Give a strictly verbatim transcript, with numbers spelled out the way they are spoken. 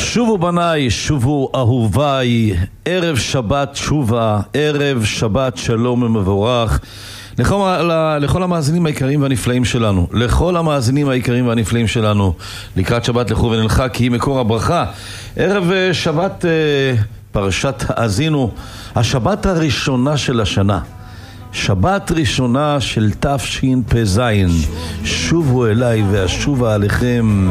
שובו בניי, שובו אהוביי, ערב שבת שובה, ערב שבת שלום ומבורך לכל, לכל המאזינים העיקריים והנפלאים שלנו, לכל המאזינים העיקריים והנפלאים שלנו לקראת שבת לכו ונלכה כי היא מקור הברכה. ערב שבת פרשת האזינו, השבת הראשונה של השנה, שבת ראשונה של תשפ"ז. שובו אליי ואשובה עליכם.